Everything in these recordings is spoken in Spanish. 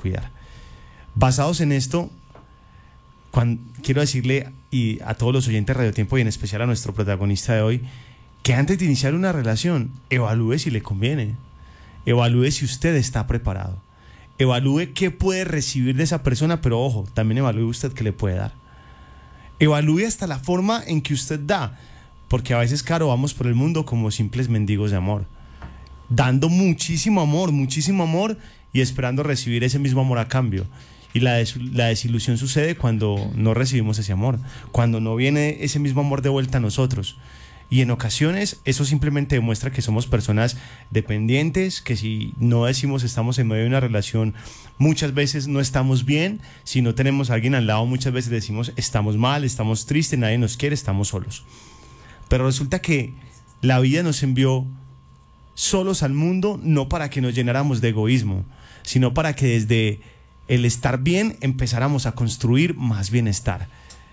cuidar. Basados en esto, quiero decirle y a todos los oyentes de Radio Tiempo y en especial a nuestro protagonista de hoy, que antes de iniciar una relación, evalúe si le conviene, evalúe si usted está preparado, evalúe qué puede recibir de esa persona, pero ojo, también evalúe usted qué le puede dar. Evalúe hasta la forma en que usted da, porque a veces, claro, vamos por el mundo como simples mendigos de amor, dando muchísimo amor y esperando recibir ese mismo amor a cambio. Y la desilusión sucede cuando no recibimos ese amor, cuando no viene ese mismo amor de vuelta a nosotros. Y en ocasiones eso simplemente demuestra que somos personas dependientes, que si no decimos estamos en medio de una relación, muchas veces no estamos bien. Si no tenemos a alguien al lado, muchas veces decimos estamos mal, estamos tristes, nadie nos quiere, estamos solos. Pero resulta que la vida nos envió solos al mundo, no para que nos llenáramos de egoísmo, sino para que desde el estar bien empezáramos a construir más bienestar.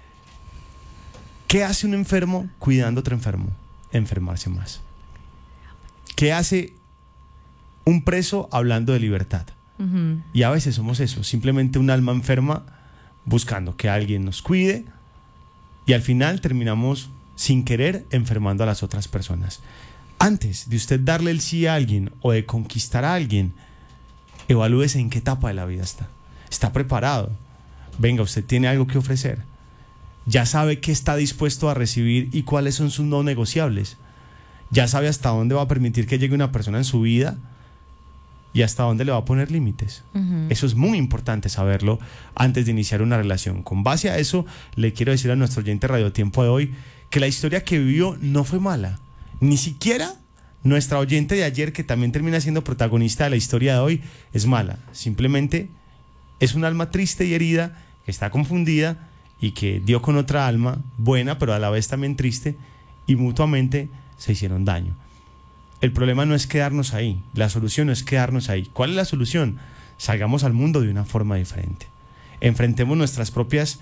¿Qué hace un enfermo cuidando a otro enfermo? Enfermarse más. ¿Qué hace un preso hablando de libertad? Y a veces somos eso, simplemente un alma enferma buscando que alguien nos cuide y al final terminamos sin querer enfermando a las otras personas. Antes de usted darle el sí a alguien o de conquistar a alguien, evalúese en qué etapa de la vida está. ¿Está preparado? Venga, usted tiene algo que ofrecer. Ya sabe qué está dispuesto a recibir y cuáles son sus no negociables. Ya sabe hasta dónde va a permitir que llegue una persona en su vida y hasta dónde le va a poner límites. Eso es muy importante saberlo antes de iniciar una relación. Con base a eso, le quiero decir a nuestro oyente Radio Tiempo de hoy que la historia que vivió no fue mala. Ni siquiera nuestra oyente de ayer, que también termina siendo protagonista de la historia de hoy, es mala. Simplemente es un alma triste y herida, que está confundida y que dio con otra alma buena, pero a la vez también triste, y mutuamente se hicieron daño. El problema no es quedarnos ahí, la solución no es quedarnos ahí. ¿Cuál es la solución? Salgamos al mundo de una forma diferente. Enfrentemos nuestras propias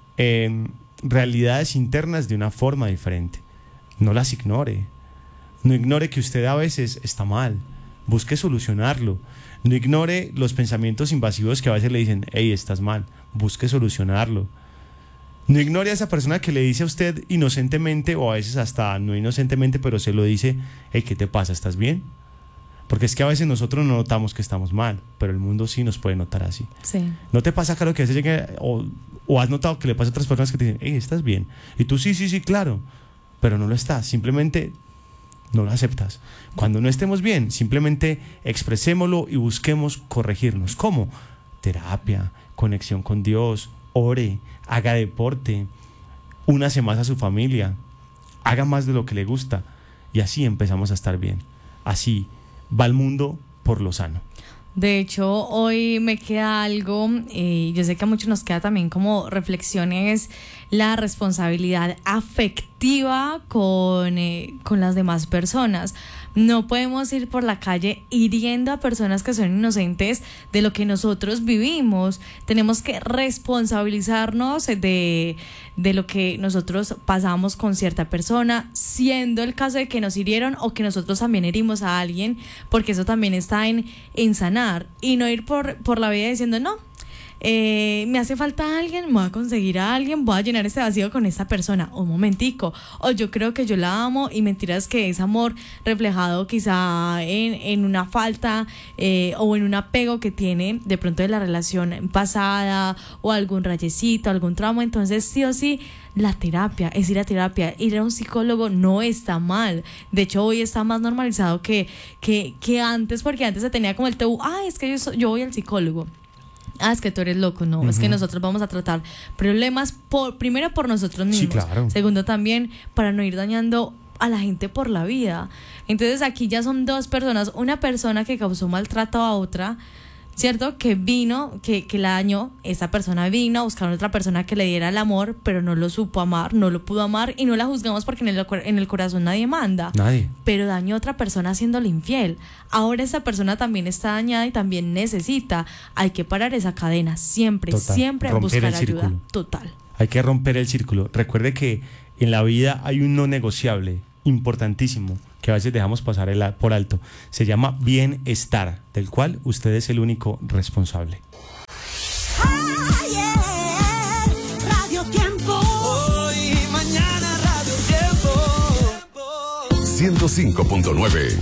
realidades internas de una forma diferente. No las ignore. No ignore que usted a veces está mal. Busque solucionarlo. No ignore los pensamientos invasivos que a veces le dicen, hey, estás mal. Busque solucionarlo. No ignore a esa persona que le dice a usted inocentemente, o a veces hasta no inocentemente, pero se lo dice, hey, ¿qué te pasa? ¿Estás bien? Porque es que a veces nosotros no notamos que estamos mal, pero el mundo sí nos puede notar así. Sí. ¿No te pasa, claro, que a veces llega, o has notado que le pasa a otras personas que te dicen, hey, ¿estás bien? Y tú sí, claro, pero no lo estás, simplemente no lo aceptas. Cuando no estemos bien, simplemente expresémoslo y busquemos corregirnos. ¿Cómo? Terapia, conexión con Dios, ore, haga deporte, únase más a su familia, haga más de lo que le gusta y así empezamos a estar bien. Así va el mundo por lo sano. De hecho, hoy me queda algo, yo sé que a muchos nos queda también como reflexiones, la responsabilidad afectiva con las demás personas. No podemos ir por la calle hiriendo a personas que son inocentes de lo que nosotros vivimos. Tenemos que responsabilizarnos de lo que nosotros pasamos con cierta persona, siendo el caso de que nos hirieron o que nosotros también herimos a alguien, porque eso también está en sanar, y no ir por la vida diciendo no. Me hace falta alguien, voy a conseguir a alguien, voy a llenar este vacío con esta persona, un momentico, o yo creo que yo la amo, y mentiras que es amor reflejado quizá en una falta o en un apego que tiene de pronto de la relación pasada, o algún rayecito, algún trauma. Entonces sí o sí la terapia, es ir a terapia, ir a un psicólogo no está mal. De hecho, hoy está más normalizado que antes, porque antes se tenía como el tabú, es que yo voy al psicólogo. Es que tú eres loco, no, es que nosotros vamos a tratar problemas primero por nosotros mismos, sí, claro. Segundo también para no ir dañando a la gente por la vida. Entonces aquí ya son dos personas, una persona que causó maltrato a otra, ¿cierto? Que vino, que la dañó. Esta persona vino a buscar a otra persona que le diera el amor, pero no lo supo amar, no lo pudo amar, y no la juzgamos porque en el corazón nadie manda. Nadie. Pero dañó a otra persona haciéndole infiel. Ahora esa persona también está dañada y también necesita. Hay que parar esa cadena siempre, siempre buscar ayuda. Total. Hay que romper el círculo. Recuerde que en la vida hay un no negociable importantísimo que a veces dejamos pasar por alto. Se llama bienestar, del cual usted es el único responsable. 105.9.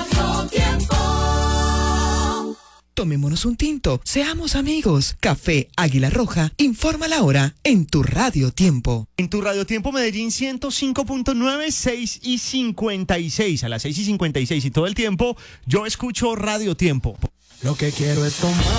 Tomémonos un tinto, seamos amigos. Café Águila Roja, informa la hora en tu Radio Tiempo. En tu Radio Tiempo Medellín 105.9, 6:56. A las 6:56 y todo el tiempo yo escucho Radio Tiempo. Lo que quiero es tomar.